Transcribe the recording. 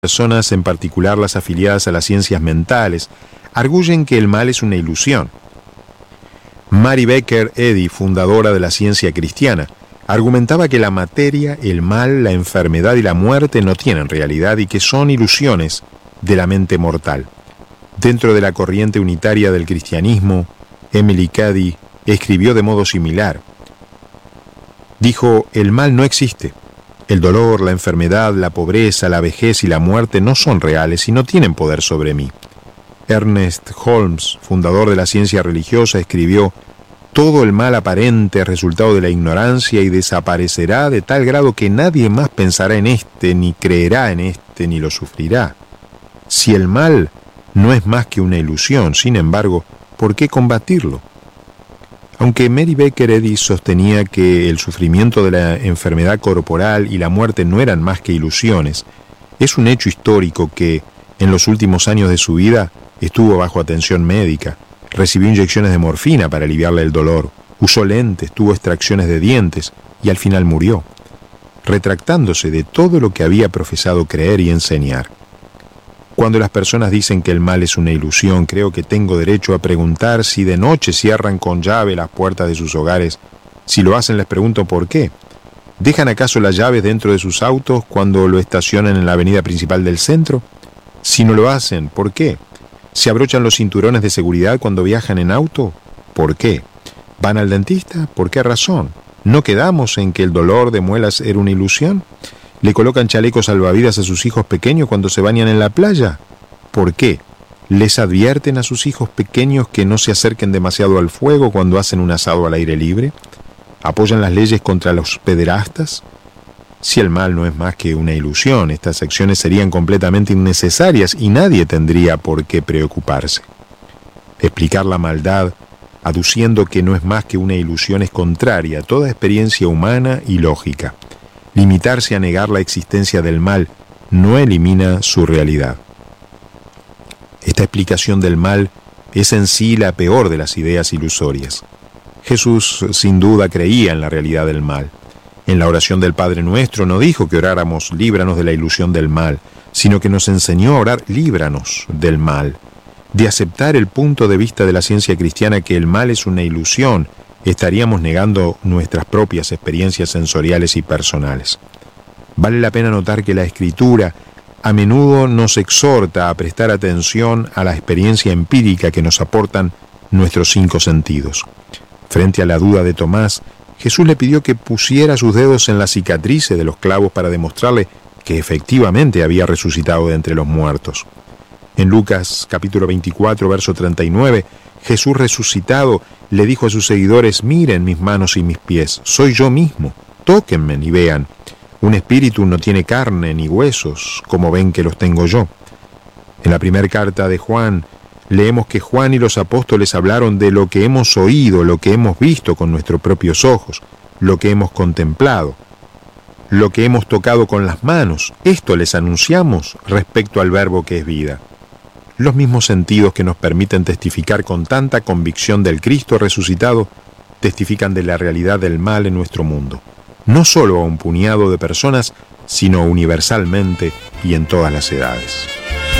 personas, en particular las afiliadas a las ciencias mentales, arguyen que el mal es una ilusión. Mary Baker Eddy, fundadora de la ciencia cristiana, argumentaba que la materia, el mal, la enfermedad y la muerte no tienen realidad y que son ilusiones de la mente mortal. Dentro de la corriente unitaria del cristianismo, Emily Cady escribió de modo similar. Dijo: el mal no existe. El dolor, la enfermedad, la pobreza, la vejez y la muerte no son reales y no tienen poder sobre mí. Ernest Holmes, fundador de la ciencia religiosa, escribió: todo el mal aparente es resultado de la ignorancia y desaparecerá de tal grado que nadie más pensará en este, ni creerá en este, ni lo sufrirá. Si el mal no es más que una ilusión, sin embargo, ¿por qué combatirlo? Aunque Mary Baker Eddy sostenía que el sufrimiento de la enfermedad corporal y la muerte no eran más que ilusiones, es un hecho histórico que, en los últimos años de su vida, estuvo bajo atención médica, recibió inyecciones de morfina para aliviarle el dolor, usó lentes, tuvo extracciones de dientes y al final murió, retractándose de todo lo que había profesado creer y enseñar. Cuando las personas dicen que el mal es una ilusión, creo que tengo derecho a preguntar si de noche cierran con llave las puertas de sus hogares. Si lo hacen, les pregunto por qué. ¿Dejan acaso las llaves dentro de sus autos cuando lo estacionan en la avenida principal del centro? Si no lo hacen, ¿por qué? ¿Se abrochan los cinturones de seguridad cuando viajan en auto? ¿Por qué? ¿Van al dentista? ¿Por qué razón? ¿No quedamos en que el dolor de muelas era una ilusión? ¿Le colocan chalecos salvavidas a sus hijos pequeños cuando se bañan en la playa? ¿Por qué? ¿Les advierten a sus hijos pequeños que no se acerquen demasiado al fuego cuando hacen un asado al aire libre? ¿Apoyan las leyes contra los pederastas? Si el mal no es más que una ilusión, estas acciones serían completamente innecesarias y nadie tendría por qué preocuparse. Explicar la maldad, aduciendo que no es más que una ilusión, es contraria a toda experiencia humana y lógica. Limitarse a negar la existencia del mal no elimina su realidad. Esta explicación del mal es en sí la peor de las ideas ilusorias. Jesús sin duda creía en la realidad del mal. En la oración del Padre Nuestro no dijo que oráramos líbranos de la ilusión del mal, sino que nos enseñó a orar líbranos del mal. De aceptar el punto de vista de la ciencia cristiana que el mal es una ilusión, estaríamos negando nuestras propias experiencias sensoriales y personales. Vale la pena notar que la Escritura a menudo nos exhorta a prestar atención a la experiencia empírica que nos aportan nuestros 5 sentidos. Frente a la duda de Tomás, Jesús le pidió que pusiera sus dedos en las cicatrices de los clavos para demostrarle que efectivamente había resucitado de entre los muertos. En Lucas capítulo 24, verso 39, Jesús resucitado le dijo a sus seguidores: miren mis manos y mis pies, soy yo mismo, tóquenme y vean. Un espíritu no tiene carne ni huesos, como ven que los tengo yo. En la primera carta de Juan, leemos que Juan y los apóstoles hablaron de lo que hemos oído, lo que hemos visto con nuestros propios ojos, lo que hemos contemplado, lo que hemos tocado con las manos. Esto les anunciamos respecto al Verbo que es vida. Los mismos sentidos que nos permiten testificar con tanta convicción del Cristo resucitado, testifican de la realidad del mal en nuestro mundo. No solo a un puñado de personas, sino universalmente y en todas las edades.